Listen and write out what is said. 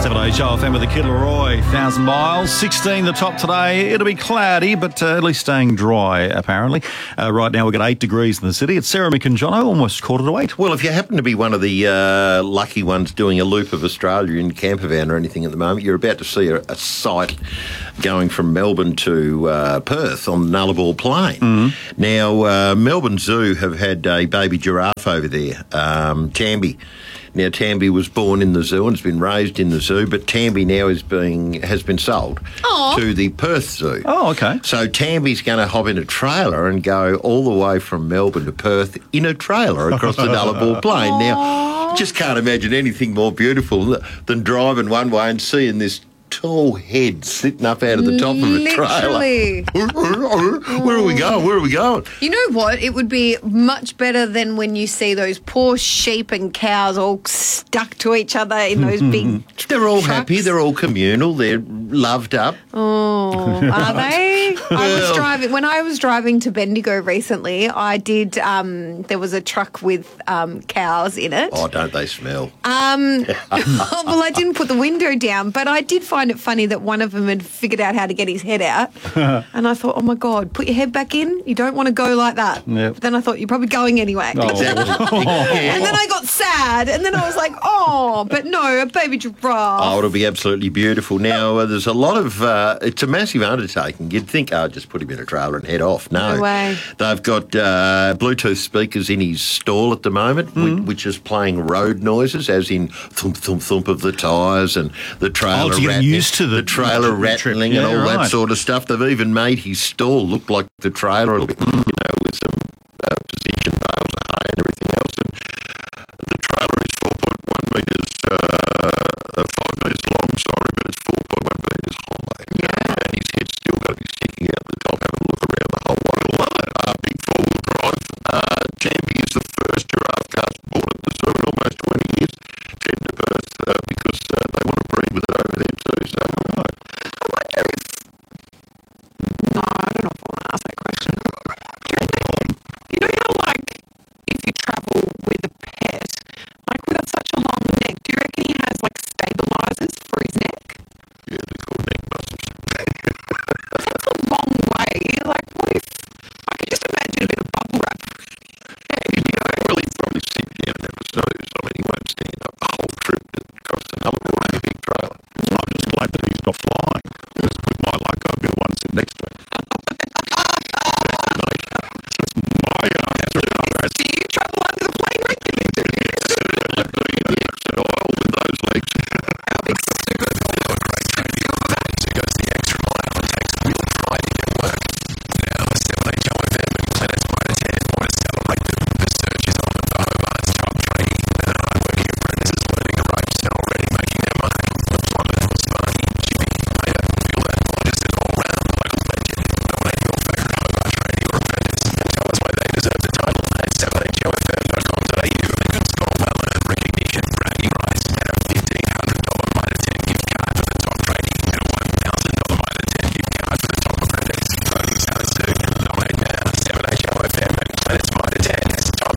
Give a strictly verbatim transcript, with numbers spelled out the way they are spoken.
seven H O F M with the Kid Leroy, one thousand miles, sixteen the top today. It'll be cloudy, but uh, at least staying dry, apparently. Uh, right now we've got eight degrees in the city. It's Sarah Mick and Jono, almost quarter to eight. Well, if you happen to be one of the uh, lucky ones doing a loop of Australia in camper van or anything at the moment, you're about to see a, a sight going from Melbourne to uh, Perth on the Nullarbor Plain. Mm-hmm. Now, uh, Melbourne Zoo have had a baby giraffe over there, um, Tamby. Now, Tamby was born in the zoo and has been raised in the zoo, but Tamby now is being has been sold Aww. to the Perth Zoo. Oh, okay. So Tamby's going to hop in a trailer and go all the way from Melbourne to Perth in a trailer across the Nullarbor Plain. Aww. Now, just can't imagine anything more beautiful than driving one way and seeing this tall head sitting up out of the top of a Literally. trailer. Where are we going? Where are we going? You know what? It would be much better than when you see those poor sheep and cows all stuck to each other in those big They're all trucks. happy. They're all communal. They're loved up. Oh, are they? I was Well- driving when I was driving to Bendigo recently. I did. Um, there was a truck with um, cows in it. Oh, don't they smell? Um, well, I didn't put the window down, but I did find it funny that one of them had figured out how to get his head out. And I thought, oh my God, put your head back in. You don't want to go like that. Yep. But then I thought, you're probably going anyway. Oh. And then I got sad, and then I was like, oh, but no, a baby giraffe. Oh, it'll be absolutely beautiful. Now, uh, there's a lot of, uh, it's a massive undertaking. You'd think, oh, just put him in a trailer and head off. No. No way. They've got uh, Bluetooth speakers in his stall at the moment, Mm. which, which is playing road noises, as in thump, thump, thump of the tyres and the trailer Oh, to get rattling, used to the- the trailer the trip. rattling Yeah, and all right. that sort of stuff. They've even made his stall look like the trailer, you know, with some uh, position bales of hay and everything else. And the trailer is four point one metres, uh, five metres long, sorry.